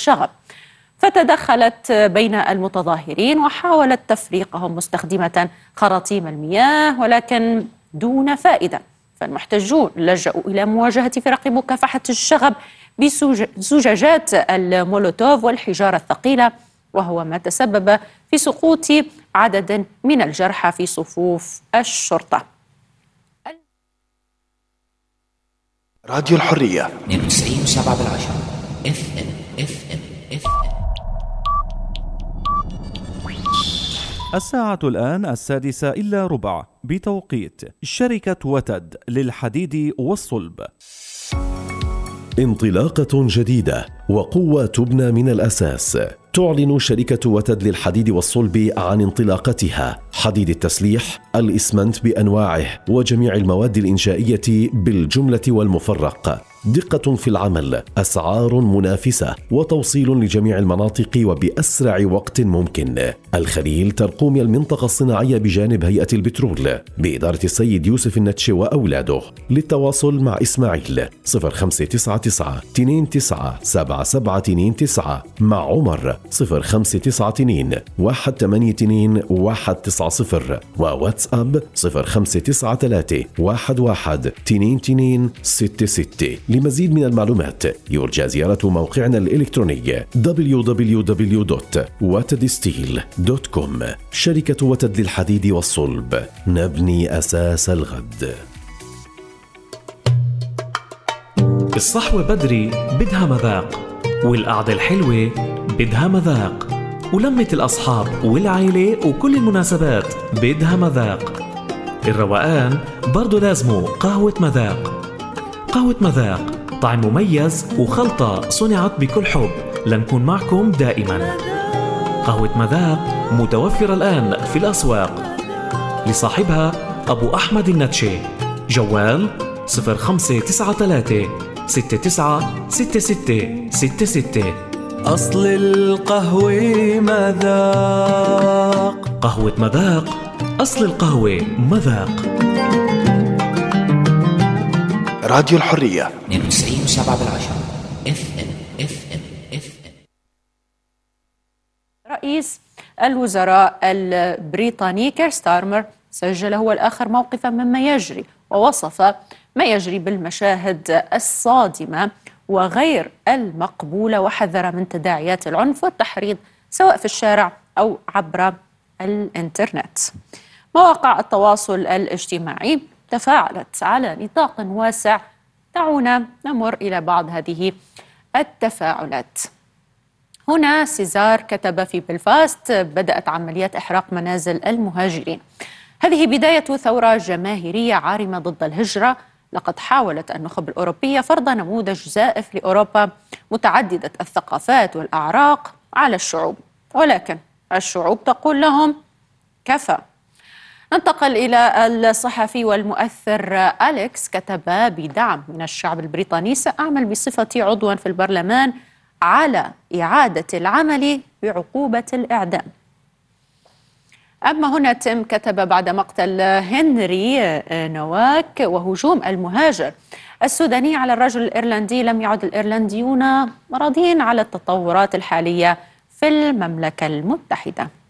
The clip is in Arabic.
الشغب، فتدخلت بين المتظاهرين وحاولت تفريقهم مستخدمة خراطيم المياه، ولكن دون فائدة. فالمحتجون لجأوا إلى مواجهة فرق مكافحة الشغب بزجاجات المولوتوف والحجارة الثقيلة، وهو ما تسبب في سقوط عدد من الجرحى في صفوف الشرطة. راديو الحرية 92.7 FM. الساعة الآن 6:06 بتوقيت شركة وتد للحديد والصلب. انطلاقة جديدة وقوة تبنى من الأساس. تعلن شركة وتد للحديد والصلب عن انطلاقتها حديد التسليح، الإسمنت بأنواعه وجميع المواد الإنشائية بالجملة والمفرق. دقة في العمل، أسعار منافسة، وتوصيل لجميع المناطق وبأسرع وقت ممكن. الخليل ترقوم المنطقة الصناعية بجانب هيئة البترول بإدارة السيد يوسف النتش وأولاده. للتواصل مع إسماعيل 0599 29 7729، مع عمر 0592 182 190، وواتساب 0593 11 22 66. لمزيد من المعلومات يرجى زيارة موقعنا الإلكتروني www.watedsteel.com. شركة وتد للحديد والصلب، نبني أساس الغد. الصحوة بدري بدها مذاق، والقعدة الحلوة بدها مذاق، ولمة الأصحاب والعائلة وكل المناسبات بدها مذاق. الروقان برضو لازمه قهوة مذاق. قهوة مذاق طعم مميز وخلطة صنعت بكل حب لنكون معكم دائما. قهوة مذاق متوفرة الآن في الأسواق. لصاحبها أبو أحمد النتشي. جوال 0593 69 66 66. أصل القهوة مذاق. قهوة مذاق، أصل القهوة مذاق. راديو الحرية 92.7 FM. رئيس الوزراء البريطاني كير ستارمر سجل هو الآخر موقفا مما يجري، ووصف ما يجري بالمشاهد الصادمة وغير المقبولة، وحذر من تداعيات العنف والتحريض سواء في الشارع أو عبر الإنترنت. مواقع التواصل الاجتماعي تفاعلت على نطاق واسع. دعونا نمر إلى بعض هذه التفاعلات. هنا سيزار كتب: في بلفاست بدأت عمليات إحراق منازل المهاجرين. هذه بداية ثورة جماهيرية عارمة ضد الهجرة. لقد حاولت النخب الأوروبية فرض نموذج زائف لأوروبا متعددة الثقافات والأعراق على الشعوب، ولكن الشعوب تقول لهم كفى. ننتقل إلى الصحفي والمؤثر أليكس، كتب: بدعم من الشعب البريطاني سأعمل بصفتي عضوا في البرلمان على إعادة العمل بعقوبة الإعدام. أما هنا تيم كتب: بعد مقتل هنري نواك وهجوم المهاجر السوداني على الرجل الإيرلندي، لم يعد الإيرلنديون راضين على التطورات الحالية في المملكة المتحدة.